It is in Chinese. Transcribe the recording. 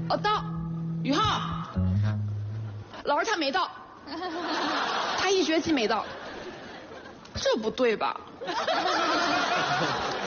哦，到，宇浩，老师他没到，他1学期没到，这不对吧？